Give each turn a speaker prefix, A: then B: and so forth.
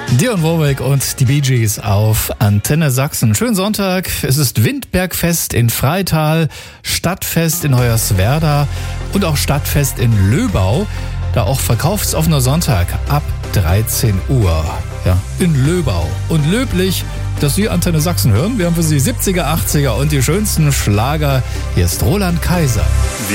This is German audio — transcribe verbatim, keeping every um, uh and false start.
A: Dionne Warwick und die Bee Gees auf Antenne Sachsen. Schönen Sonntag. Es ist Windbergfest in Freital, Stadtfest in Hoyerswerda und auch Stadtfest in Löbau. Da auch verkaufsoffener Sonntag ab dreizehn Uhr. Ja, in Löbau. Und löblich, dass Sie Antenne Sachsen hören. Wir haben für Sie siebziger, achtziger und die schönsten Schlager. Hier ist Roland Kaiser.